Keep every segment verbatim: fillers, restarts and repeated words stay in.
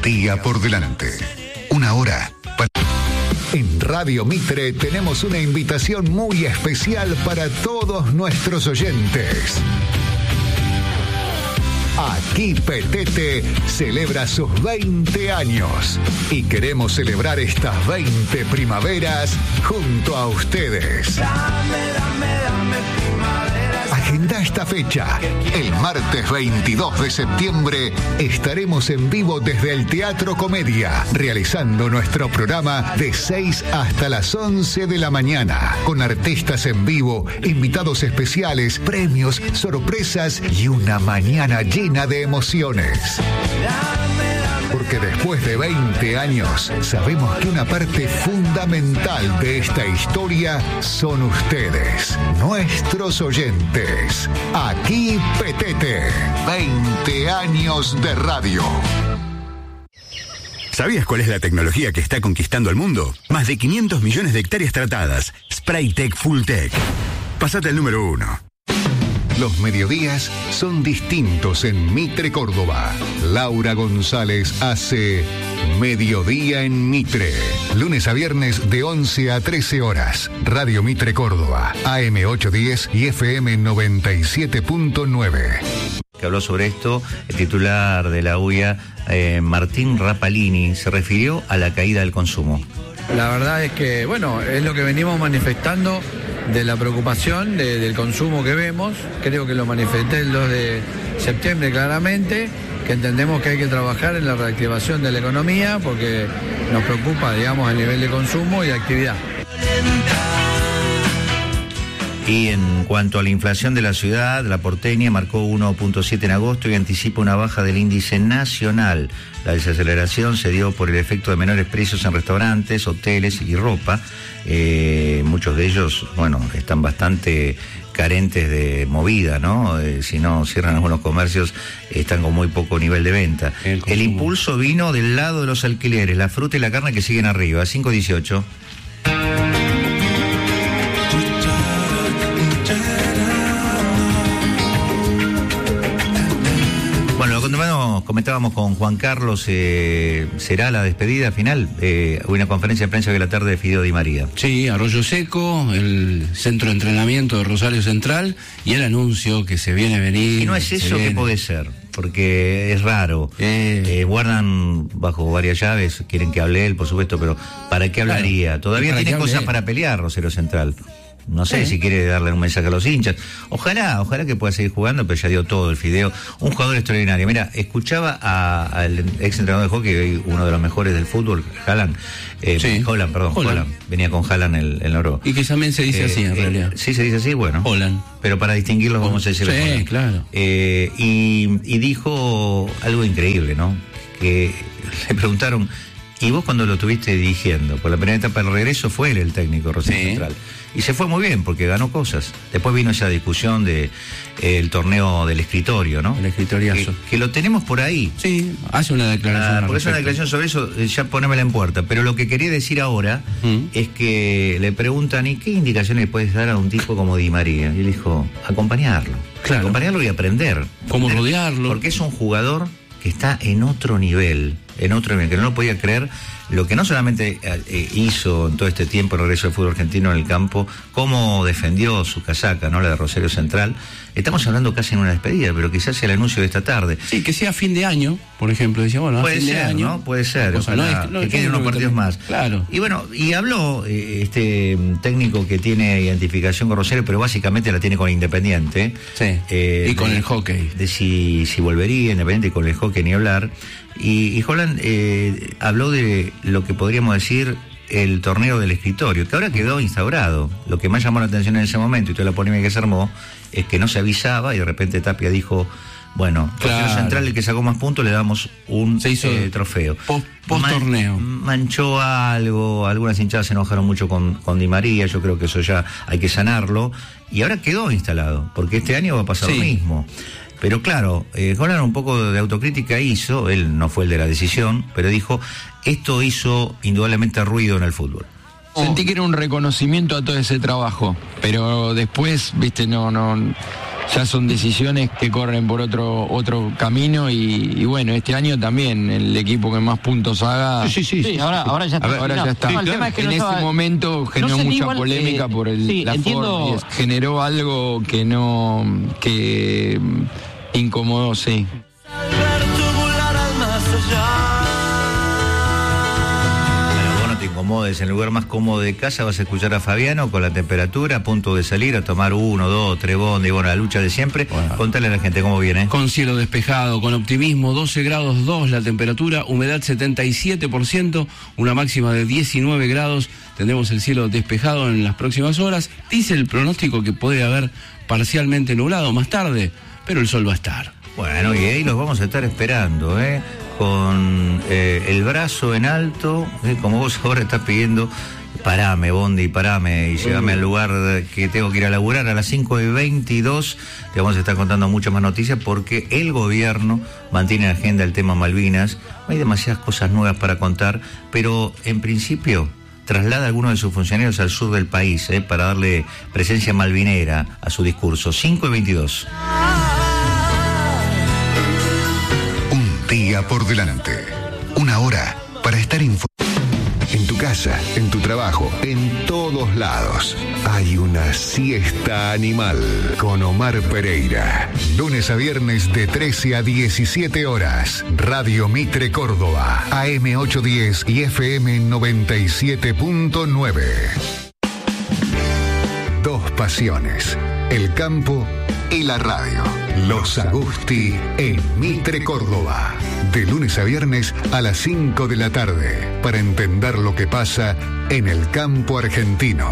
día por delante. Una hora para... En Radio Mitre tenemos una invitación muy especial para todos nuestros oyentes. Aquí Petete celebra sus veinte años y queremos celebrar estas veinte primaveras junto a ustedes. Dame, dame, dame primavera. Agenda esta fecha. El martes veintidós de septiembre estaremos en vivo desde el Teatro Comedia, realizando nuestro programa de seis hasta las once de la mañana, con artistas en vivo, invitados especiales, premios, sorpresas y una mañana llena de emociones. Porque después de veinte años, sabemos que una parte fundamental de esta historia son ustedes, nuestros oyentes. Aquí Petete, veinte años de radio. ¿Sabías cuál es la tecnología que está conquistando el mundo? Más de quinientos millones de hectáreas tratadas. Spraytec Fulltech. Pásate al número uno. Los mediodías son distintos en Mitre, Córdoba. Laura González hace Mediodía en Mitre. Lunes a viernes de once a trece horas. Radio Mitre Córdoba, A M ochocientos diez y F M noventa y siete punto nueve. Que habló sobre esto, el titular de la U I A, eh, Martín Rapalini, se refirió a la caída del consumo. La verdad es que, bueno, es lo que venimos manifestando de la preocupación de, del consumo que vemos. Creo que lo manifesté el dos de septiembre claramente, que entendemos que hay que trabajar en la reactivación de la economía porque nos preocupa, digamos, el nivel de consumo y actividad. Y en cuanto a la inflación de la ciudad, la porteña marcó uno punto siete en agosto y anticipa una baja del índice nacional. La desaceleración se dio por el efecto de menores precios en restaurantes, hoteles y ropa. Eh, muchos de ellos, bueno, están bastante carentes de movida, ¿no? Eh, si no cierran algunos comercios, están con muy poco nivel de venta. El, el impulso vino del lado de los alquileres, la fruta y la carne que siguen arriba, cinco dieciocho. Bueno, comentábamos con Juan Carlos, eh, ¿será la despedida final? Eh, una conferencia de prensa de la tarde de Fideo Di María. Sí, Arroyo Seco, el centro de entrenamiento de Rosario Central y el anuncio que se viene a venir. ¿Y no es eso que puede ser? Porque es raro. Eh, eh, guardan bajo varias llaves, quieren que hable él, por supuesto, pero ¿para qué hablaría? Claro, todavía tiene cosas para pelear Rosario Central. No sé, sí, si quiere darle un mensaje a los hinchas. Ojalá, ojalá que pueda seguir jugando, pero ya dio todo el Fideo. Un jugador extraordinario. Mira, escuchaba al ex entrenador de hockey, uno de los mejores del fútbol, Haaland. Eh, sí. Holland, perdón, Holland. Holland. Venía con Haaland el, el oro. Y que también se dice eh, así, en eh, realidad. Sí, se dice así, bueno. Holland. Pero para distinguirlo vamos a decirlo. Sí, Holland. Claro. Eh, y, y dijo algo increíble, ¿no? Que le preguntaron, ¿y vos cuando lo tuviste dirigiendo? Por la primera etapa del regreso fue él el técnico Rosario sí. Central. Y se fue muy bien porque ganó cosas. Después vino esa discusión de eh, el torneo del escritorio, ¿no? El escritoriazo. Que, que lo tenemos por ahí. Sí, hace una declaración. Ah, porque es una declaración sobre eso, ya ponémela en puerta. Pero lo que quería decir ahora ¿Mm? es que le preguntan, ¿y qué indicaciones le puedes dar a un tipo como Di María? Y él dijo, acompañarlo. Claro. Acompañarlo y aprender. ¿Cómo rodearlo? Porque es un jugador que está en otro nivel, en otro nivel, que no lo podía creer. Lo que no solamente eh, hizo en todo este tiempo el regreso del fútbol argentino en el campo, cómo defendió su casaca, ¿no? La de Rosario Central. Estamos hablando casi en una despedida, pero quizás sea el anuncio de esta tarde. Sí, que sea fin de año, por ejemplo. Decía, bueno, puede a fin ser, de año. ¿no? Puede ser. Cosa, ojalá, no es, no que queden unos partidos más. Claro. Y bueno, y habló eh, este técnico que tiene identificación con Rosario, pero básicamente la tiene con Independiente. Sí. Eh, y con de, el hockey. De si, si volvería Independiente, y con el hockey ni hablar. Y, y Holland eh, habló de lo que podríamos decir el torneo del escritorio, que ahora quedó instaurado. Lo que más llamó la atención en ese momento y toda la polémica que se armó es que no se avisaba y de repente Tapia dijo, bueno, claro, Rosario Central, el que sacó más puntos, le damos un se hizo eh, trofeo. Post, post Man, torneo. Manchó algo, algunas hinchadas se enojaron mucho con, con Di María, yo creo que eso ya hay que sanarlo. Y ahora quedó instalado, porque este año va a pasar sí. lo mismo. Pero claro, eh, Holland un poco de autocrítica hizo, él no fue el de la decisión, pero dijo, esto hizo indudablemente ruido en el fútbol. Sentí que era un reconocimiento a todo ese trabajo, pero después, viste, no, no, ya son decisiones que corren por otro otro camino y, y bueno, este año también el equipo que más puntos haga. Sí, sí, sí. sí ahora, ahora ya está. Ver, ahora ya está. No, el tema es que en no ese estaba, momento generó no sé, mucha igual, polémica eh, por el, sí, la entiendo. forma, generó algo que no, que incomodó, sí. Te incomodes, en el lugar más cómodo de casa vas a escuchar a Fabiano con la temperatura, a punto de salir a tomar uno, dos, tres bondi, bueno, la lucha de siempre. Bueno. Contale a la gente cómo viene. Con cielo despejado, con optimismo, doce grados dos la temperatura, humedad setenta y siete por ciento, una máxima de diecinueve grados. Tendremos el cielo despejado en las próximas horas. Dice el pronóstico que puede haber parcialmente nublado más tarde, pero el sol va a estar. Bueno, y ahí los vamos a estar esperando, ¿eh? Con eh, el brazo en alto, ¿eh? Como vos ahora estás pidiendo, parame, Bondi, parame, y llegame al lugar que tengo que ir a laburar a las cinco y veintidós. Te vamos a estar contando muchas más noticias porque el gobierno mantiene en agenda el tema Malvinas. No hay demasiadas cosas nuevas para contar, pero en principio traslada a algunos de sus funcionarios al sur del país, ¿eh? Para darle presencia malvinera a su discurso. cinco y veintidós. Día por delante. Una hora para estar informado. En tu casa, en tu trabajo, en todos lados. Hay una siesta animal con Omar Pereira. Lunes a viernes de trece a diecisiete horas. Radio Mitre Córdoba. A M ochocientos diez y F M noventa y siete punto nueve. Dos pasiones. El campo y la radio. Los Agusti en Mitre Córdoba. De lunes a viernes a las cinco de la tarde. Para entender lo que pasa en el campo argentino.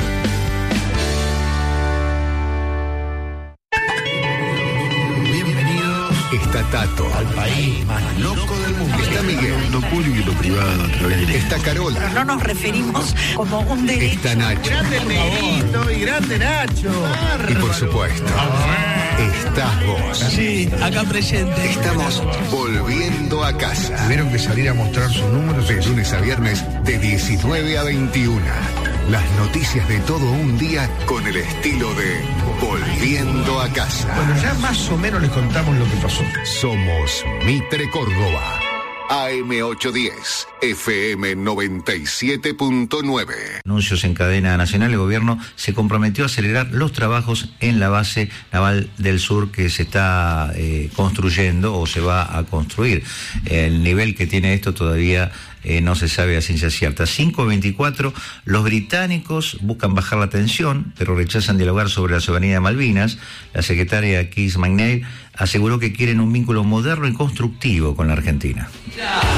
Bienvenidos. Está Tato. Al país más loco del mundo. Está Miguel. Lo público y lo privado a través de... Está Carola. Pero no nos referimos como un derecho. Está Nacho. Grande el negrito y grande Nacho. Y por supuesto, estás vos. Sí, acá presente. Estamos volviendo a casa. Tuvieron que salir a mostrar sus números de lunes a viernes de diecinueve a veintiuno. Las noticias de todo un día con el estilo de Volviendo a casa. Bueno, ya más o menos les contamos lo que pasó. Somos Mitre Córdoba. A M ochocientos diez, F M noventa y siete punto nueve. Anuncios en cadena nacional. El gobierno se comprometió a acelerar los trabajos en la base naval del sur que se está eh, construyendo o se va a construir. El nivel que tiene esto todavía Eh, no se sabe a ciencia cierta. cinco veinticuatro, los británicos buscan bajar la tensión, pero rechazan dialogar sobre la soberanía de Malvinas. La secretaria Keith McNeil aseguró que quieren un vínculo moderno y constructivo con la Argentina.